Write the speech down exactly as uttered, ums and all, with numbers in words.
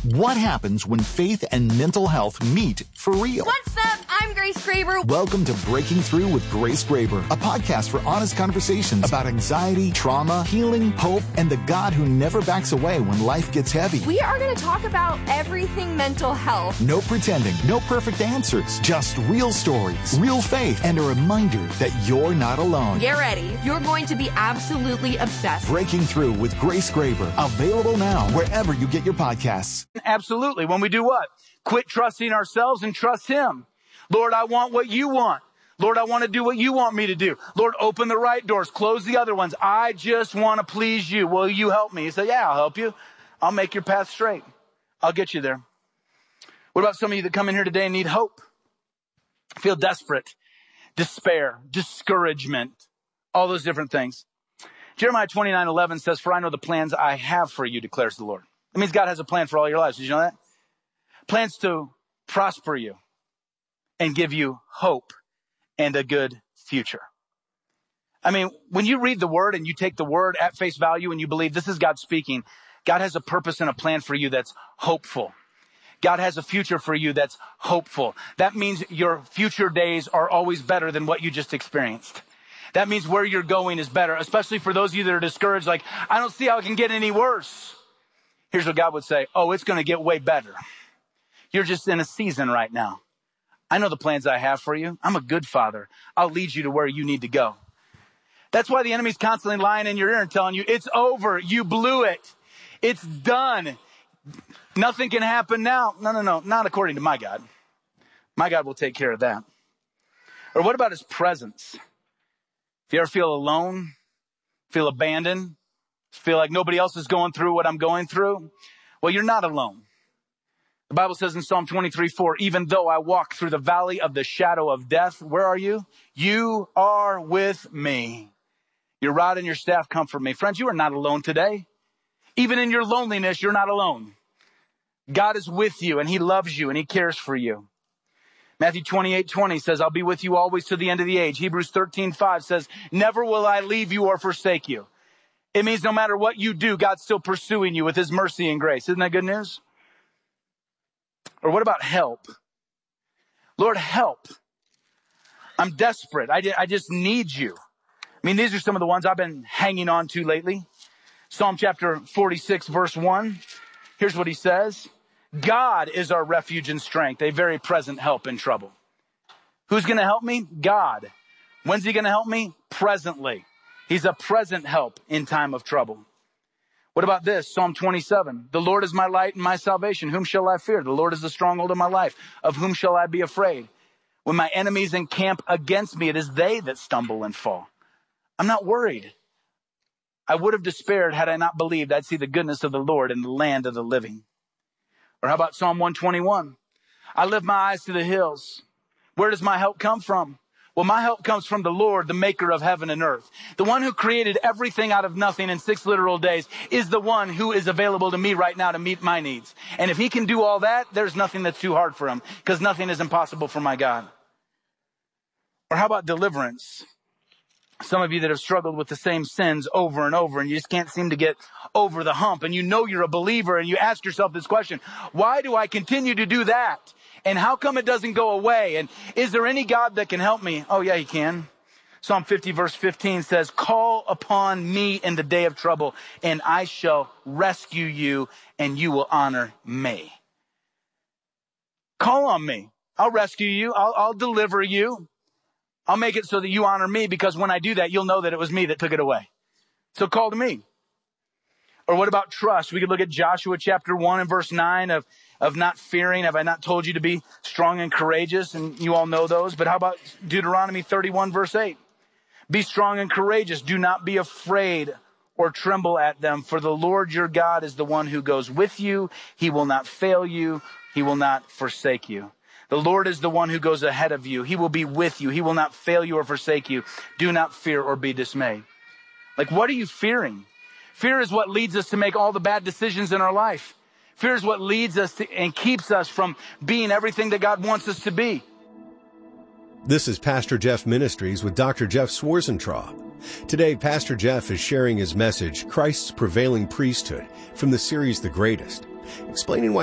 What happens when faith and mental health meet for real? What's up? I'm Grace Graber. Welcome to Breaking Through with Grace Graber, a podcast for honest conversations about anxiety, trauma, healing, hope, and the God who never backs away when life gets heavy. We are going to talk about everything mental health. No pretending, no perfect answers, just real stories, real faith, and a reminder that you're not alone. Get ready. You're going to be absolutely obsessed. Breaking Through with Grace Graber, available now wherever you get your podcasts. Absolutely. When we do what? Quit trusting ourselves and trust Him. Lord, I want what you want. Lord, I want to do what you want me to do. Lord, open the right doors, close the other ones. I just want to please you. Will you help me? You say, yeah, I'll help you. I'll make your path straight. I'll get you there. What about some of you that come in here today and need hope? Feel desperate, despair, discouragement, all those different things. Jeremiah twenty-nine eleven says, for I know the plans I have for you, declares the Lord. It means God has a plan for all your lives. Did you know that? Plans to prosper you and give you hope and a good future. I mean, when you read the word and you take the word at face value and you believe this is God speaking, God has a purpose and a plan for you that's hopeful. God has a future for you that's hopeful. That means your future days are always better than what you just experienced. That means where you're going is better, especially for those of you that are discouraged, like, I don't see how it can get any worse. Here's what God would say. Oh, it's going to get way better. You're just in a season right now. I know the plans I have for you. I'm a good father. I'll lead you to where you need to go. That's why the enemy's constantly lying in your ear and telling you, it's over. You blew it. It's done. Nothing can happen now. No, no, no. Not according to my God. My God will take care of that. Or what about his presence? If you ever feel alone, feel abandoned, feel like nobody else is going through what I'm going through, well, you're not alone. The Bible says in Psalm twenty-three four, even though I walk through the valley of the shadow of death, where are you? You are with me. Your rod and your staff comfort me. Friends, you are not alone today. Even in your loneliness, you're not alone. God is with you and he loves you and he cares for you. Matthew twenty-eight twenty says, I'll be with you always to the end of the age. Hebrews thirteen five says, never will I leave you or forsake you. It means no matter what you do, God's still pursuing you with his mercy and grace. Isn't that good news? Or what about help? Lord, help. I'm desperate. I, I just need you. I mean, these are some of the ones I've been hanging on to lately. Psalm chapter forty-six, verse one. Here's what he says. God is our refuge and strength, a very present help in trouble. Who's going to help me? God. When's he going to help me? Presently. He's a present help in time of trouble. What about this? Psalm twenty-seven. The Lord is my light and my salvation. Whom shall I fear? The Lord is the stronghold of my life. Of whom shall I be afraid? When my enemies encamp against me, it is they that stumble and fall. I'm not worried. I would have despaired had I not believed I'd see the goodness of the Lord in the land of the living. Or how about Psalm one twenty-one? I lift my eyes to the hills. Where does my help come from? Well, my help comes from the Lord, the maker of heaven and earth. The one who created everything out of nothing in six literal days is the one who is available to me right now to meet my needs. And if he can do all that, there's nothing that's too hard for him because nothing is impossible for my God. Or how about deliverance? Some of you that have struggled with the same sins over and over and you just can't seem to get over the hump and you know you're a believer and you ask yourself this question, why do I continue to do that? And how come it doesn't go away? And is there any God that can help me? Oh yeah, he can. Psalm fifty verse fifteen says, call upon me in the day of trouble and I shall rescue you and you will honor me. Call on me. I'll rescue you. I'll, I'll deliver you. I'll make it so that you honor me because when I do that, you'll know that it was me that took it away. So call to me. Or what about trust? We could look at Joshua chapter one and verse nine of, of not fearing. Have I not told you to be strong and courageous? And you all know those. But how about Deuteronomy thirty-one verse eight? Be strong and courageous. Do not be afraid or tremble at them. For the Lord your God is the one who goes with you. He will not fail you. He will not forsake you. The Lord is the one who goes ahead of you. He will be with you. He will not fail you or forsake you. Do not fear or be dismayed. Like, what are you fearing? Fear is what leads us to make all the bad decisions in our life. Fear is what leads us to and keeps us from being everything that God wants us to be. This is Pastor Jeff Ministries with Doctor Jeff Schwarzentraub. Today, Pastor Jeff is sharing his message, Christ's Prevailing Priesthood, from the series The Greatest, explaining why